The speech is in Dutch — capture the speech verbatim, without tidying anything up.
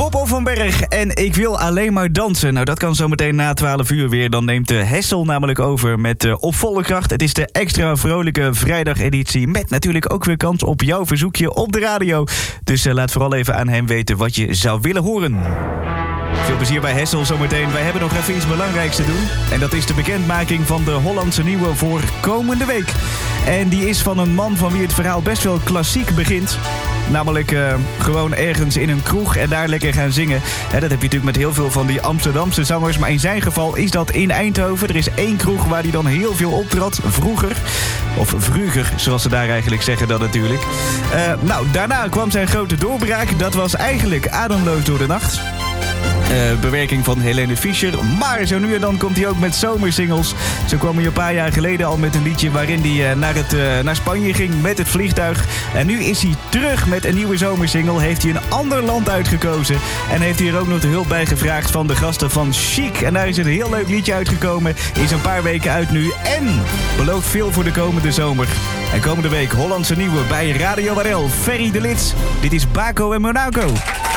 Bob van Berg en Ik wil alleen maar dansen. Nou, dat kan zometeen na twaalf uur weer. Dan neemt de Hessel namelijk over met uh, Op volle kracht. Het is de extra vrolijke vrijdageditie met natuurlijk ook weer kans op jouw verzoekje op de radio. Dus uh, laat vooral even aan hem weten wat je zou willen horen. Veel plezier bij Hessel zometeen. Wij hebben nog even iets belangrijks te doen. En dat is de bekendmaking van de Hollandse Nieuwe voor komende week. En die is van een man van wie het verhaal best wel klassiek begint. Namelijk uh, gewoon ergens in een kroeg en daar lekker gaan zingen. Ja, dat heb je natuurlijk met heel veel van die Amsterdamse zangers. Maar in zijn geval is dat in Eindhoven. Er is één kroeg waar hij dan heel veel optrad. Vroeger. Of vroeger, zoals ze daar eigenlijk zeggen dan natuurlijk. Uh, nou, daarna kwam zijn grote doorbraak. Dat was eigenlijk Ademloos door de nacht. Uh, bewerking van Helene Fischer. Maar zo nu en dan komt hij ook met zomersingles. Zo kwam hij een paar jaar geleden al met een liedje waarin hij uh, naar, het, uh, naar Spanje ging met het vliegtuig. En nu is hij terug met een nieuwe zomersingle. Heeft hij een ander land uitgekozen. En heeft hij er ook nog de hulp bij gevraagd van de gasten van Chic. En daar is een heel leuk liedje uitgekomen. Is een paar weken uit nu. En belooft veel voor de komende zomer. En komende week Hollandse Nieuwe bij Radio R L. Ferry de Lits. Dit is Baco en Monaco.